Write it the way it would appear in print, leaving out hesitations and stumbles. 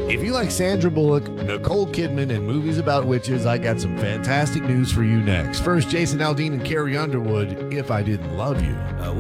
If you like Sandra Bullock, Nicole Kidman, and movies about witches, I got some fantastic news for you next. First, Jason Aldean and Carrie Underwood, If I Didn't Love You.